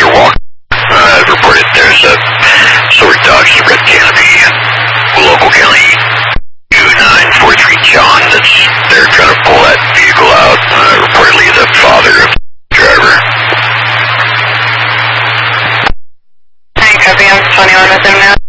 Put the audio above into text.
Officer Walker reported there's a silver Dodge, red canopy, local county 2943 John that's there trying to pull that vehicle out. Reportedly the father of the driver. Copy, I'm 21 with him now.